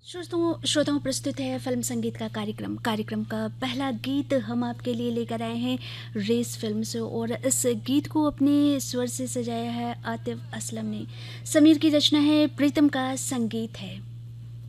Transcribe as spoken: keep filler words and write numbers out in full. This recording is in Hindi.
श्रोताओं श्रोताओं प्रस्तुत है फिल्म संगीत का कार्यक्रम कार्यक्रम का पहला गीत हम आपके लिए लेकर आए हैं रेस फिल्म से। और इस गीत को अपने स्वर से सजाया है आतिफ असलम ने। समीर की रचना है, प्रीतम का संगीत है।